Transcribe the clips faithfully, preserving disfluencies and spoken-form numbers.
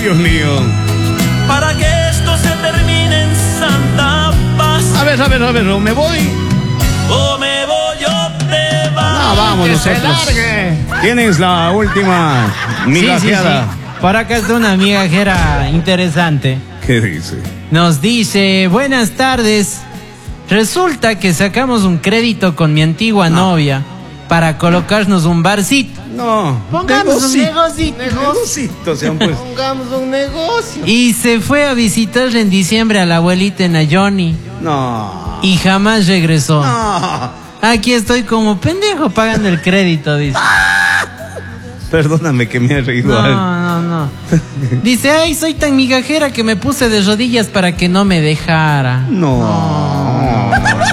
Dios mío. Para que esto se termine en santa paz. A ver, a ver, a ver, ¿o me voy? O me voy o te vas. Ah, vamos Que se nosotros. largue. Tienes la última migajeada. Sí, sí, sí. Por acá está una migajera interesante. ¿Qué dice? Nos dice, buenas tardes. Resulta que sacamos un crédito con mi antigua No. novia para colocarnos un barcito. No. Pongamos un negocito. Negocito se han puesto. Pongamos un negocio. Y se fue a visitar en diciembre a la abuelita en Ayoni No. y jamás regresó. No. Aquí estoy como pendejo pagando el crédito, dice. Perdóname que me he reído. No, algo. no, no. Dice, ay, soy tan migajera que me puse de rodillas para que no me dejara. No.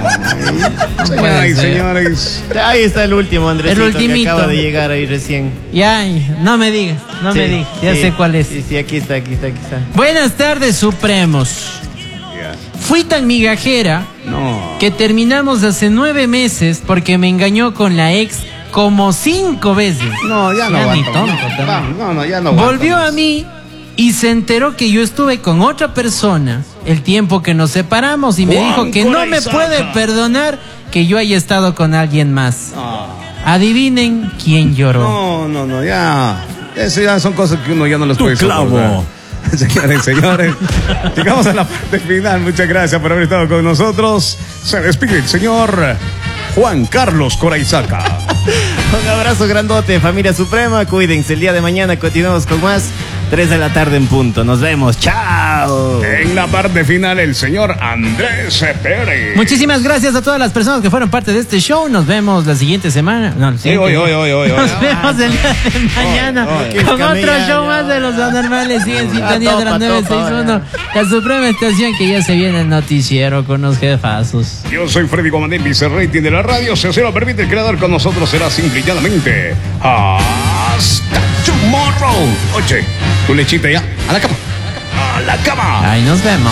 Señoras y señores. Ahí está el último, Andresito, El ultimito. que acaba de llegar ahí recién. Ya, no me digas, no Sí, me digas, ya sí, sé cuál es. Sí, sí, aquí está, aquí está, aquí está. Buenas tardes, Supremos. Fui tan migajera No. que terminamos hace nueve meses porque me engañó con la ex como cinco veces. No, ya no Ya ni aguanto. tonto No, también. vamos, no, no, ya no aguanto Volvió más. a mí y se enteró que yo estuve con otra persona el tiempo que nos separamos y me Juan dijo que no me Coraizaga. puede perdonar que yo haya estado con alguien más. No. Adivinen quién lloró. No, no, no, ya. Eso ya son cosas que uno ya no las Tu puede clavo. soportar. Señores, señores, llegamos a la parte final. Muchas gracias por haber estado con nosotros. Se despide el señor Juan Carlos Coraizaga. Un abrazo grandote, familia Suprema. Cuídense, el día de mañana continuamos con más. tres de la tarde en punto. Nos vemos. Chao. En la parte final, el señor Andrés Pérez. Muchísimas gracias a todas las personas que fueron parte de este show. Nos vemos la siguiente semana. No, el Sí, siguiente hoy, día. hoy, hoy, hoy, hoy. Nos vemos el día de mañana Hoy, hoy. con Que otro ya, show ya. más de los anormales. Sigue en sintonía de la topa, nueve seis uno. La Suprema Estación, que ya se viene el noticiero con los jefazos. Yo soy Freddy Comandel, vice-rating de la radio. Si así lo permite el creador, con nosotros será simple y llanamente hasta tomorrow. Oye, tu lechita ya. A la cama. A la cama. Ahí nos vemos.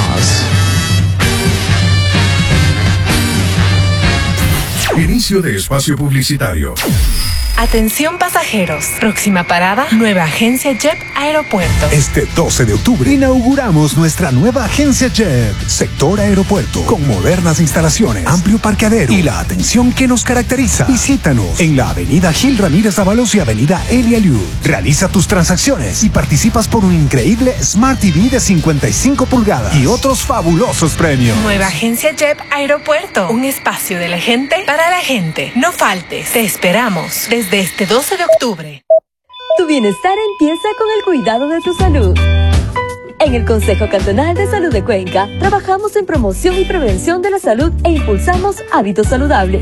Inicio de espacio publicitario. Atención pasajeros. Próxima parada, nueva agencia Jet Aeropuerto. Este doce de octubre inauguramos nuestra nueva agencia Jet, sector aeropuerto, con modernas instalaciones, amplio parqueadero y la atención que nos caracteriza. Visítanos en la avenida Gil Ramírez Ábalos y avenida Elia Liu. Realiza tus transacciones y participas por un increíble Smart T V de cincuenta y cinco pulgadas y otros fabulosos premios. Nueva agencia Jet Aeropuerto. Un espacio de la gente para la gente. No faltes. Te esperamos desde este doce de octubre. Tu bienestar empieza con el cuidado de tu salud. En el Consejo Cantonal de Salud de Cuenca, trabajamos en promoción y prevención de la salud e impulsamos hábitos saludables.